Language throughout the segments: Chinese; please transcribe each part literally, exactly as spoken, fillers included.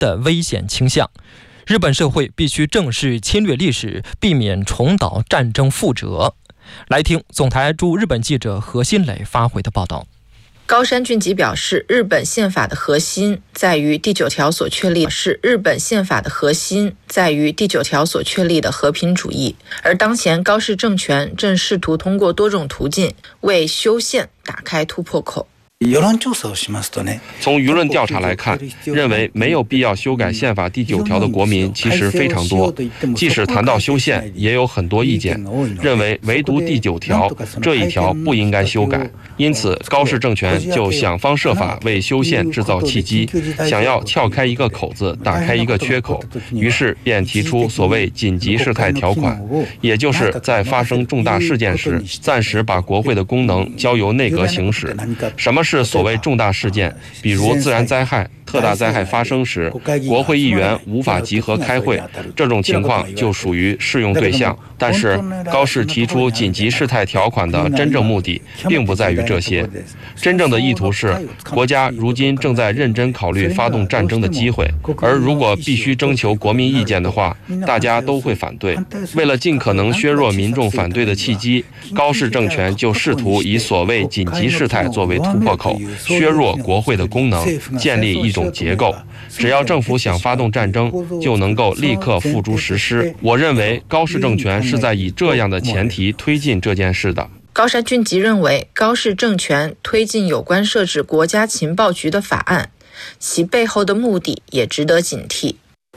的危险倾向。日本社会必须正视侵略历史，避免重蹈战争覆辙。来听总台驻日本记者何新磊发回的报道。 高山俊吉表示，日本宪法的核心在于第九条所确立是日本宪法的核心在于第九条所确立的和平主义，而当前高市政权正试图通过多种途径为修宪打开突破口。 从舆论调查来看，认为没有必要修改宪法第九条的国民其实非常多。即使谈到修宪，也有很多意见，认为唯独第九条这一条不应该修改。因此，高市政权就想方设法为修宪制造契机，想要撬开一个口子，打开一个缺口，于是便提出所谓紧急事态条款，也就是在发生重大事件时，暂时把国会的功能交由内阁行使。什么是所谓重大事件？比如自然灾害、特大灾害发生时，国会议员无法集合开会，这种情况就属于适用对象。但是高市提出紧急事态条款的真正目的并不在于这些，真正的意图是国家如今正在认真考虑发动战争的机会，而如果必须征求国民意见的话，大家都会反对。为了尽可能削弱民众反对的契机，高市政权就试图以所谓紧急事态作为突破口，削弱国会的功能，建立一种结构，只要政府想发动战争，就能够立刻付诸实施。我认为高市政权是在以这样的前提推进这件事的。 高山俊吉认为，高市政权推进有关设置国家情报局的法案，其背后的目的也值得警惕。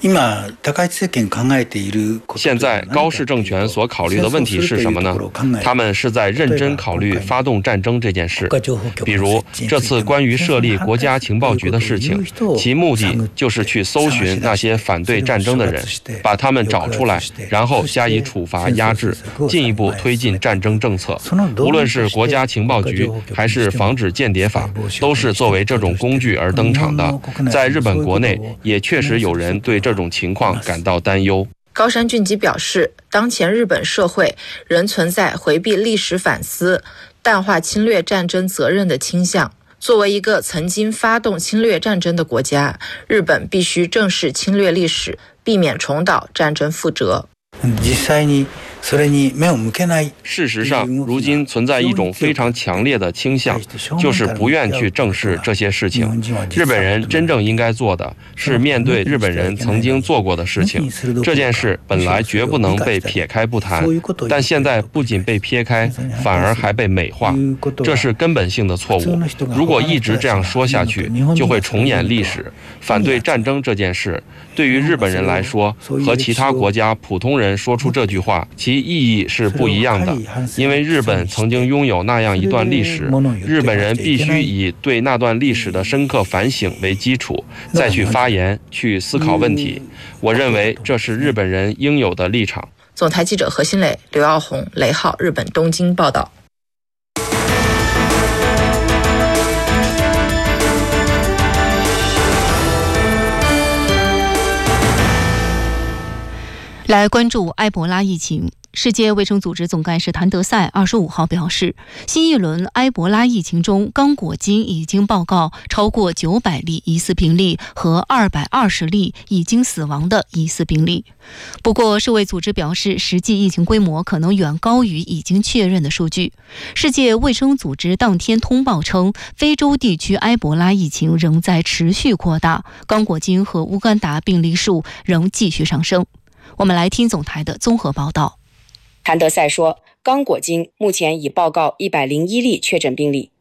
现在高市政权所考虑的问题是什么呢？他们是在认真考虑发动战争这件事。比如这次关于设立国家情报局的事情，其目的就是去搜寻那些反对战争的人，把他们找出来，然后加以处罚压制，进一步推进战争政策。无论是国家情报局还是防止间谍法，都是作为这种工具而登场的。在日本国内也确实有人对这种情况感到担忧。 高山俊吉表示，当前日本社会仍存在回避历史反思、淡化侵略战争责任的倾向。作为一个曾经发动侵略战争的国家，日本必须正视侵略历史，避免重蹈战争覆辙。 事实上，如今存在一种非常强烈的倾向，就是不愿去正视这些事情。日本人真正应该做的是面对日本人曾经做过的事情，这件事本来绝不能被撇开不谈，但现在不仅被撇开，反而还被美化，这是根本性的错误。如果一直这样说下去，就会重演历史。反对战争这件事，对于日本人来说，和其他国家普通人说出这句话，其意义是不一样的。因为日本曾经拥有那样一段历史，日本人必须以对那段历史的深刻反省为基础，再去发言，去思考问题。我认为这是日本人应有的立场。 总台记者何新磊、刘耀红、雷浩，日本东京报道。 来关注埃博拉疫情。世界卫生组织总干事谭德赛二十五号表示，新一轮埃博拉疫情中，刚果金已经报告超过九百例疑似病例和二百二十例已经死亡的疑似病例。不过，世卫组织表示，实际疫情规模可能远高于已经确认的数据。世界卫生组织当天通报称，非洲地区埃博拉疫情仍在持续扩大，刚果金和乌干达病例数仍继续上升。我们来听总台的综合报道。 谭德赛说，刚果金目前已报告一百零一例确诊病例，